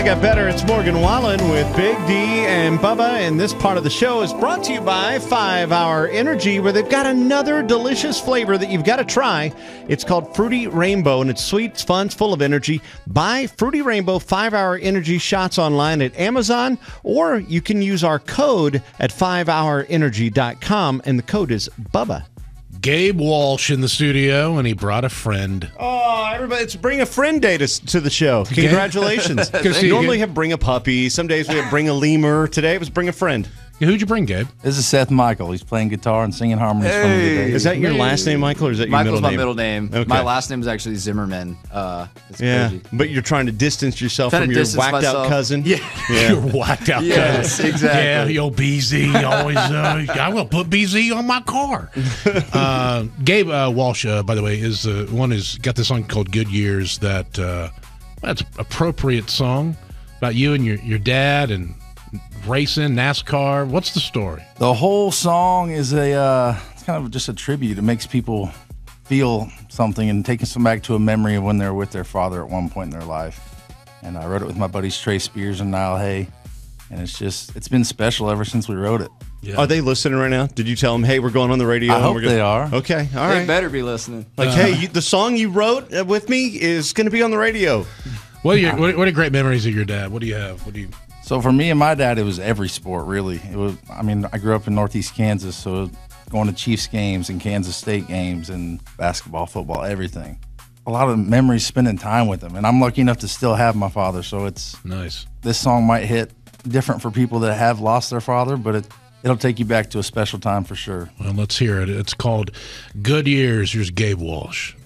I Got Better. It's Morgan Wallen with Big D and Bubba, and this part of the show is brought to you by 5 Hour Energy, where they've got another delicious flavor that you've got to try. It's called Fruity Rainbow, and it's sweet, it's fun, it's full of energy. Buy Fruity Rainbow 5 Hour Energy shots online at Amazon, or you can use our code at 5hourenergy.com, and the code is Bubba. Gabe Walsh in the studio, and he brought a friend. Oh, everybody, it's Bring a Friend Day to the show. Congratulations. We normally have Bring a Puppy. Some days we have Bring a Lemur. Today it was Bring a Friend. Who'd you bring, Gabe? This is Seth Michael. He's playing guitar and singing harmonies for me today. Is that your last name, Michael, or is that your Michael's middle name? my middle name. Okay. My last name is actually Zimmerman. It's Yeah, crazy. but you're trying to distance yourself Trying from to your distance whacked-out myself. cousin. Yeah. You're whacked out. Yes, cousin. exactly. Yeah, yo, BZ always. I will put BZ on my car. Gabe Walsh, by the way, is one who's got this song called "Good Years." That's an appropriate song about you and your dad and racing NASCAR. What's the story? The whole song is it's kind of just a tribute. It makes people feel something and takes them back to a memory of when they were with their father at one point in their life. And I wrote it with my buddies Trey Spears and Niall Hay. And it's been special ever since we wrote it. Yeah. Are they listening right now? Did you tell them, hey, we're going on the radio? I hope they are. Okay, all They right. better be listening. Like, hey, the song you wrote with me is going to be on the radio. What are great memories of your dad? What do you have? So for me and my dad, it was every sport, really. I grew up in Northeast Kansas, so going to Chiefs games and Kansas State games and basketball, football, everything. A lot of memories spending time with him. And I'm lucky enough to still have my father, so it's Nice. This song might hit different for people that have lost their father, but it'll take you back to a special time for sure. Well, let's hear it. It's called "Good Years." Here's Gabe Walsh.